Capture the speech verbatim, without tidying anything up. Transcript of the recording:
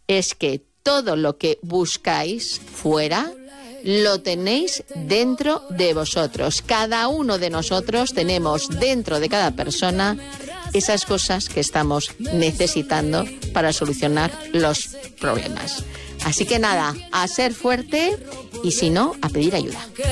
es que todo lo que buscáis fuera lo tenéis dentro de vosotros. Cada uno de nosotros tenemos dentro de cada persona esas cosas que estamos necesitando para solucionar los problemas. Así que nada, a ser fuerte y si no, a pedir ayuda.